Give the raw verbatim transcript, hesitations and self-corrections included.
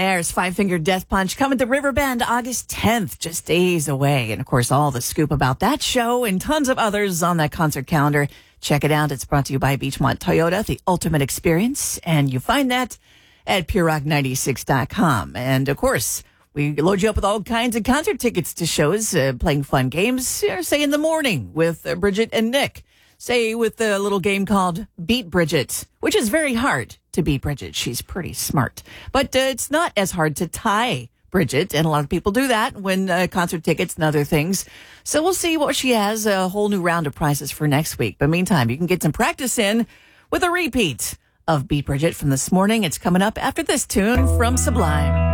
There's Five Finger Death Punch coming to Riverbend August tenth, just days away. And, of course, all the scoop about that show and tons of others on that concert calendar. Check it out. It's brought to you by Beachmont Toyota, the ultimate experience. And you find that at pure rock ninety-six dot com. And, of course, we load you up with all kinds of concert tickets to shows, uh, playing fun games, uh, say in the morning with uh, Bridget and Nick. Say with a little game called Beat Bridget, which is very hard to beat Bridget. She's pretty smart. But uh, it's not as hard to tie Bridget, and a lot of people do that when uh, concert tickets and other things. So we'll see what she has, a whole new round of prizes for next week. But meantime, you can get some practice in with a repeat of Beat Bridget from this morning. It's coming up after this tune from Sublime.